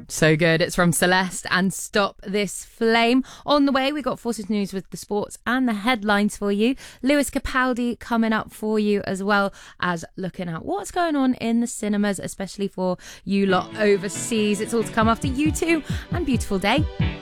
So good. It's from Celeste and Stop This Flame. On the way, we got Forces News with the sports and the headlines for you. Lewis Capaldi coming up for you, as well as looking at what's going on in the cinemas, especially for you lot overseas. It's all to come after U2 and Beautiful Day.